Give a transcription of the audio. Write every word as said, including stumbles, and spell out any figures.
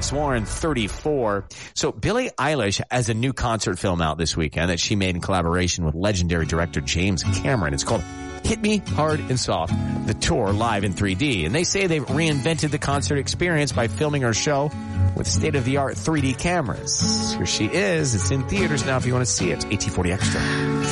Alex Warren, thirty-four. So Billie Eilish has a new concert film out this weekend that she made in collaboration with legendary director James Cameron. It's called Hit Me Hard and Soft, the tour live in three D. And they say they've reinvented the concert experience by filming her show with state-of-the-art three D cameras. Here she is. It's in theaters now if you want to see it. A T forty Extra.